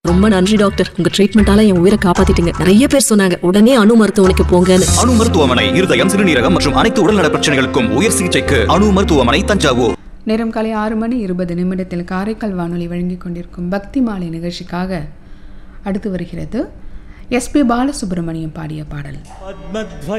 ரொம்ப நன்றி டாக்டர், உங்க ட்ரீட்மெண்டால என் உயிரை காப்பாத்திட்டீங்க. நிறைய பேர் சொன்னாங்க உடனே அணு மருத்துவமனைக்கு போங்கன்னு. அணு மருத்துவமனை இருதயம், சிறுநீரகம் மற்றும் அனைத்து உடல்நல பிரச்சனைகளுக்கும் உயர் சிகிச்சைக்கு அணு மருத்துவமனை, தஞ்சாவூர். நேரம் காலை 6:20 காரைக்கால் வானொலி வழங்கிக் கொண்டிருக்கும் பக்தி மாலை நிகழ்ச்சிக்காக அடுத்து வருகிறது எஸ்பி பாலசுப்ரமணியம் பாடிய பாடல்.